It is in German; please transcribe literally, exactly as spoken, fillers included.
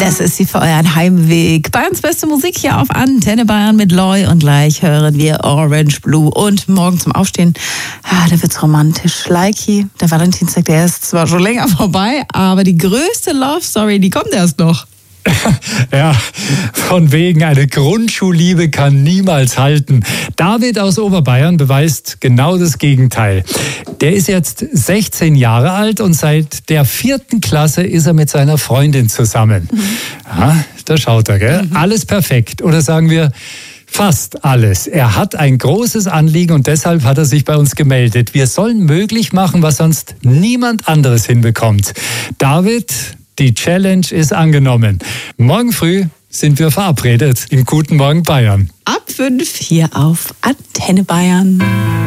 Das ist sie für euren Heimweg. Bayerns beste Musik hier auf Antenne Bayern mit Loy und gleich hören wir Orange Blue. Und morgen zum Aufstehen, ah, da wird's romantisch. Likey, der Valentinstag, der ist zwar schon länger vorbei, aber die größte Love Story, die kommt erst noch. Ja, von wegen, eine Grundschulliebe kann niemals halten. David aus Oberbayern beweist genau das Gegenteil. Der ist jetzt sechzehn Jahre alt und seit der vierten Klasse ist er mit seiner Freundin zusammen. Mhm. Ja, da schaut er, gell? Mhm. Alles perfekt. Oder sagen wir, fast alles. Er hat ein großes Anliegen und deshalb hat er sich bei uns gemeldet. Wir sollen möglich machen, was sonst niemand anderes hinbekommt. David, die Challenge ist angenommen. Morgen früh sind wir verabredet im Guten Morgen Bayern. Ab fünf hier auf Antenne Bayern.